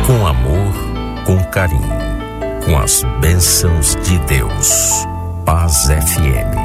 Com amor, com carinho, com as bênçãos de Deus. Paz FM.